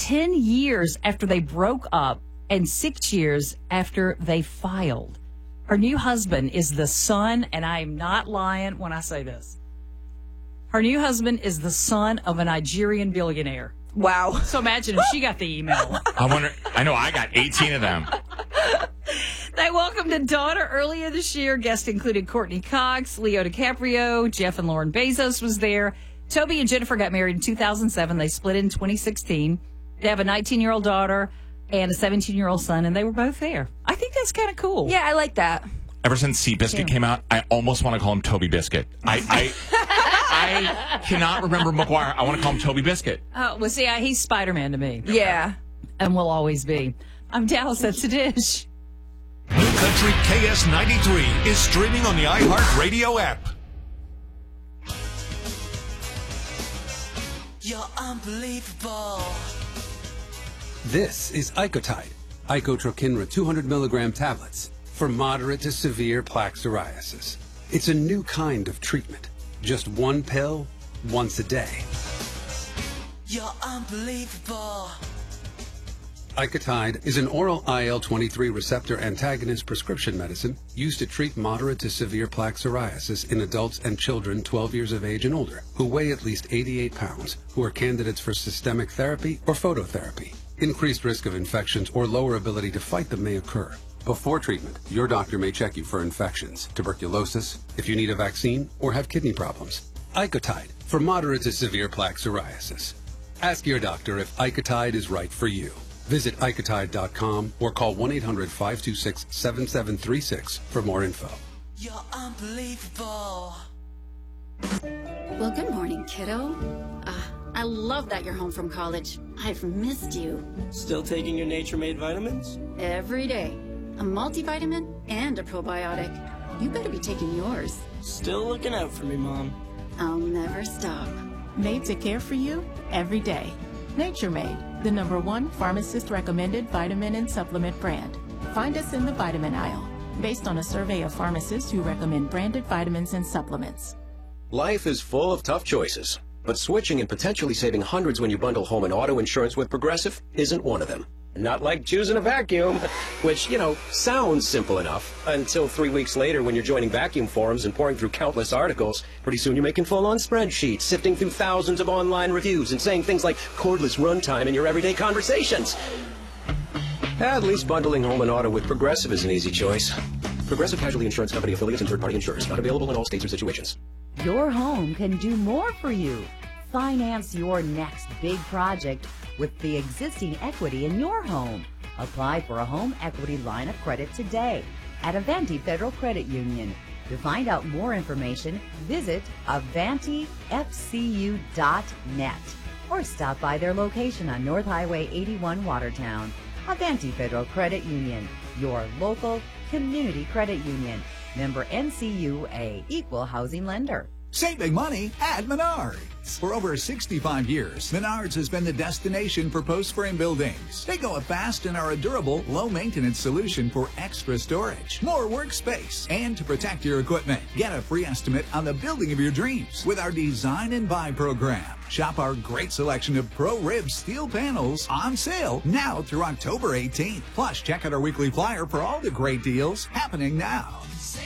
10 years after they broke up and 6 years after they filed. Her new husband is the son, and I am not lying when I say this. Her new husband is the son of a Nigerian billionaire. Wow. So imagine if she got the email. I know I got 18 of them. They welcomed a daughter earlier this year. Guests included Courtney Cox, Leo DiCaprio, Jeff and Lauren Bezos was there. Toby and Jennifer got married in 2007. They split in 2016. They have a 19-year-old daughter and a 17-year-old son, and they were both there. I think that's kind of cool. Yeah, I like that. Ever since Seabiscuit came out, I almost want to call him Toby Biscuit. I cannot remember McGuire. I want to call him Toby Biscuit. Oh, well, see, he's Spider-Man to me. Yeah. And will always be. I'm Dallas. That's the dish. New Country KS93 is streaming on the iHeartRadio app. You're unbelievable. This is Icotide, Icotrokinra 200 milligram tablets for moderate to severe plaque psoriasis. It's a new kind of treatment. Just one pill, once a day. You're unbelievable. Icotide is an oral IL-23 receptor antagonist prescription medicine used to treat moderate to severe plaque psoriasis in adults and children 12 years of age and older who weigh at least 88 pounds, who are candidates for systemic therapy or phototherapy. Increased risk of infections or lower ability to fight them may occur. Before treatment, your doctor may check you for infections, tuberculosis, if you need a vaccine, or have kidney problems. Icotide for moderate to severe plaque psoriasis. Ask your doctor if Icotide is right for you. Visit Icotide.com or call 1-800-526-7736 for more info. You're unbelievable. Well, good morning, kiddo. I love that you're home from college. I've missed you. Still taking your Nature Made vitamins? Every day. A multivitamin and a probiotic. You better be taking yours. Still looking out for me, Mom. I'll never stop. Made to care for you every day. Nature Made, the #1 pharmacist-recommended vitamin and supplement brand. Find us in the vitamin aisle, based on a survey of pharmacists who recommend branded vitamins and supplements. Life is full of tough choices, but switching and potentially saving hundreds when you bundle home and auto insurance with Progressive isn't one of them. Not like choosing a vacuum, which, sounds simple enough until 3 weeks later when you're joining vacuum forums and pouring through countless articles. Pretty soon you're making full-on spreadsheets, sifting through thousands of online reviews and saying things like cordless runtime in your everyday conversations. At least bundling home and auto with Progressive is an easy choice. Progressive Casualty Insurance Company affiliates and third-party insurers. Not available in all states or situations. Your home can do more for you. Finance your next big project with the existing equity in your home. Apply for a home equity line of credit today at Avanti Federal Credit Union. To find out more information, visit AvantiFCU.net or stop by their location on North Highway 81, Watertown. Avanti Federal Credit Union, your local community credit union. Member NCUA, Equal Housing Lender. Save big money at Menards. For over 65 years, Menards has been the destination for post-frame buildings. They go fast and are a durable, low-maintenance solution for extra storage, more workspace, and to protect your equipment. Get a free estimate on the building of your dreams with our Design and Buy program. Shop our great selection of Pro-Rib steel panels on sale now through October 18th. Plus, check out our weekly flyer for all the great deals happening now.